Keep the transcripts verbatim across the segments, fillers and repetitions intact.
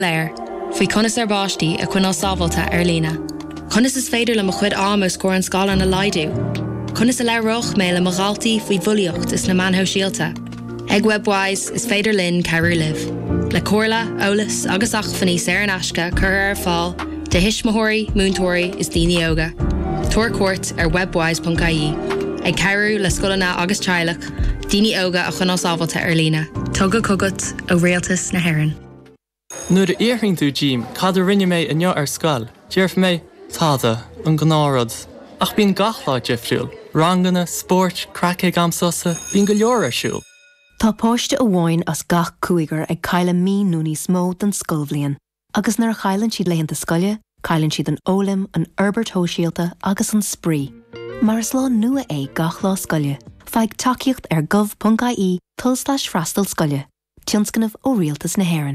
Léir, faoi conas ar báistí a chuinál sábhalta ar lína. Conas is féidir le mo chuid am ó scór an scála na laidú. Conas a leroch mé le mo galtaí faoi bhuiliocht is na manthó síalta. Ag webwise is féidir linn ceirú liv. Le cóirla, ólas agus ach faní séar an asca chur ar fáil, de hismóirí, múntóirí is daoine óga. Tuair cuairt ar webwise dot I E. Ag ceirú le scolanna agus teilech, daoine óga a chuinál sábhalta ar lína. Tugad cogat ó réaltas na hÉireann. Nuair a iarthing tú Jim, cad a rinne mé inniu ar scoil, dearf mé táda an gnárad. Ach bíon gachlá defriúil, rangana, sport, cracaigh amsosa, bíon go leor ar siúil. Tá páiste a bháin as gach cúigar ag caile mí núní smó den scolbhliain, agus nar chailann siad leitheanta scoile, cailann siad an ólim, an Herbert Hóisialta agus an sprí. Mar is lá nua é gach lá scoile, feig takeíocht ar gov dot I E tulstáis freastal scoile, tionscanmh ó rialtas na hÉireann.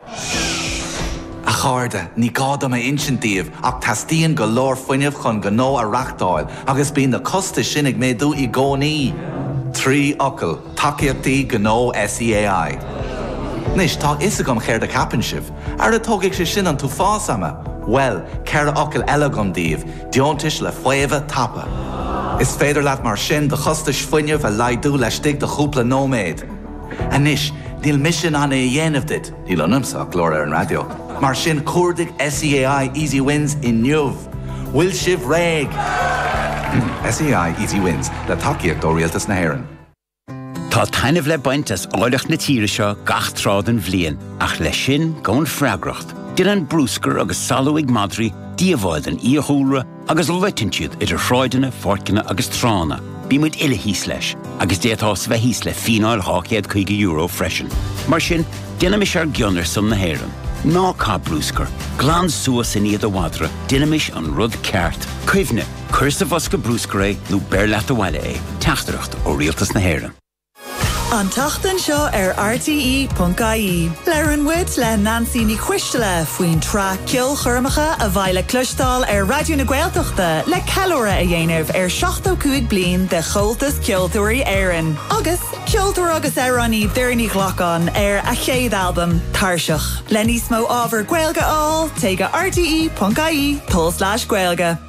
A cháirde, ní gáda mé insintíomh ach tastíon go leor foiineamh chun go nó a reachtáil agus bíon na costa sinnig mé dú i gcónaí. Trí ocail, takeíochtaí go nó S E A I. Nis tá is agam chéir de capan sibh, ar a tógadh sé sin an tú fásama. Well, ceir ocail eile gom díobh, deontais le fuamha tapa. Is féidir leat mar sin de chostais foiineamh a laidú le stig de chúpla nóméid. A nis, díl mission an é dhéanamh dit, díl an umsa glór ar an radio. Mar sin cuardaigh S E A I Easy Wins in Newv. Will sibh réig. S E A I Easy Wins, le takeíocht ó rialtas na hÉireann. Tá tainmh le baint as áileach na tíre seo gach trád an bhliain, ach le sin gón freagracht. Dir an brúscar agus salú ag madri, díomháid an íothúra agus leitinciúd idir shráideanna, forcanna agus trána. Bí muid ile hís leis, agus déatá bheith hís le fínáil hácéad chuige euro freisin. Mar sin, dinamis ar gionnar san na hÉireann. Ná cá brúscar, glán suas in iad a wadra, dinamis an rud ceart. Cuimhne, chuir sa bhosca brúscar é nó bear leat a bhaile é, teachtareacht ó rialtas na hÉireann. An tachtan seo ar R T E dot I E. Leir an wit le Nancy ní Cuistile faoin tra ceol churmacha a bhaile clustáil ar radio na Gaeltachta le ceoltóra a dhéanamh ar seachtó cúig bliain de chomhaltas ceoltóirí éireann. Agus ceoltóir agus éireannaí deireannaí ghlacán ar a chéad albumm Tairseach. Le níos mó ábhar Gaeilge áil, téige R T E dot I E slash Gaeilge.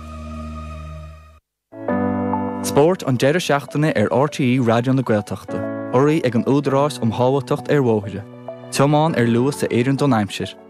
Sport an deireadh seachtaine ar R T E radio na Gaeltachta. Orí ag an údarás um hábhailteacht ar mhóthaide. Teamáin ar luas a éireann don aimsir.